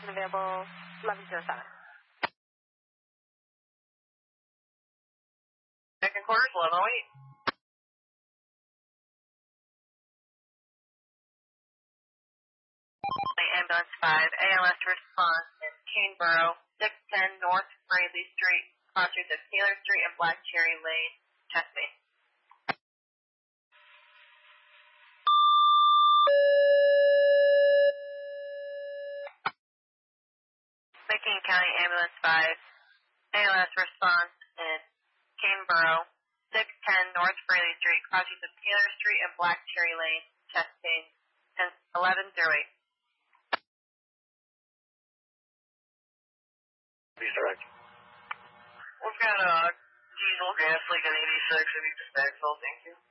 Station available 1107. Second quarters, 1108. Ambulance 5, ALS response in Caneboro, 610 North Braley Street, crossings of Taylor Street and Black Cherry Lane, Chesapeake. McKean County Ambulance 5, ALS response in Caneboro, 610 North Braley Street, crossings of Taylor Street and Black Cherry Lane, Chesapeake, 1108. Please direct. We've got a diesel gas leak in 86. If you just backfill, thank you.